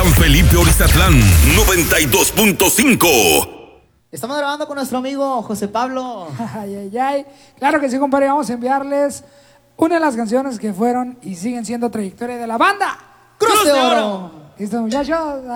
San Felipe Orizatlán, 92.5. Estamos grabando con nuestro amigo José Pablo. Ay. Claro que sí, compadre. Vamos a enviarles una de las canciones que fueron y siguen siendo trayectoria de la banda Cruz de Oro. ¿Listos, muchachos?